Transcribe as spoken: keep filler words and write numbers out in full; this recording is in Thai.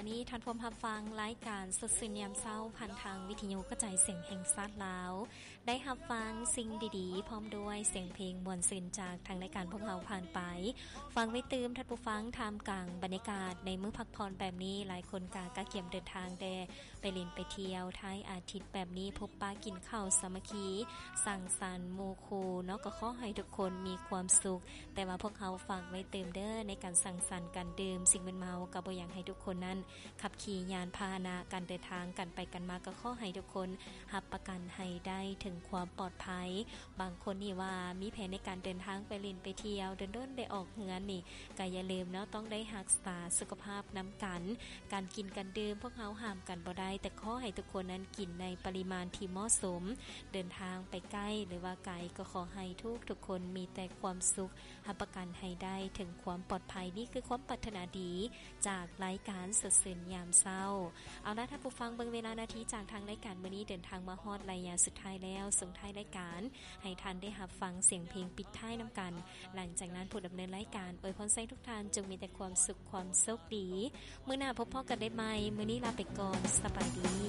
นี้ท่านผู้รับฟังรายการสดชื่นยามเช้าผ่านทางวิทยุกระจายเสียงแห่งชาติลาวได้รับฟังสิ่งดีๆพร้อมด้วยเสียงเพลงม่วนซื่นจากทางรายการพวกเราผ่านไปฟังไว้ตื่มท่านผู้ฟังท่ามกลางบรรยากาศในมื้อพักผ่อนแบบนี้หลายคนกากะเกียมเดินทางแดไปเล่นไปเที่ยวท้ายอาทิตย์แบบนี้พบปะกินข้าวสามัคคีสังสรรค์หมู่คู่เนาะก็ขอให้ทุกคนมีความสุขแต่ว่าพวกเราฝากไว้เติมเด้อในการสังสรรค์กันดื่มสิ่งมึนเมาก็บ่อยากให้ทุกคนนั้นขับขี่ยานพาหนะการเดินทางกันไปกันมาก็ขอให้ทุกคนรับประกันให้ได้ถึงความปลอดภัยบางคนนี่ว่ามีแผนในการเดินทางไปเล่นไปเที่ยวเดินด้นได้ออกเฮือนนี่ก็อย่าลืมเนาะต้องได้รักษาสุขภาพนํากันการกินกันดื่มพวกเราห้ามกันบ่ได้แต่ขอให้ทุกคนนั้นกินในปริมาณที่เหมาะสมเดินทางไปใกล้หรือว่าไกลก็ขอให้ทุกทุกคนมีแต่ความสุขรับประกันให้ได้ถึงความปลอดภัยนี่คือความปรารถนาดีจากรายการสดชื่นยามเช้าเอาล่ะท่านผู้ฟังเบิ่งเวลานาทีจากทางรายการมื้อนี้เดินทางมาฮอดระยะสุดท้ายแล้วส่งท้ายรายการให้ท่านได้รับฟังเสียงเพลงปิดท้ายนํากันหลังจากนั้นผู้ดําเนินรายการอวยพรให้ทุกท่านจงมีแต่ความสุขความโชคดีมื้อหน้าพบพบกันได้ใหม่มื้อนี้ลาไปก่อนสบายดี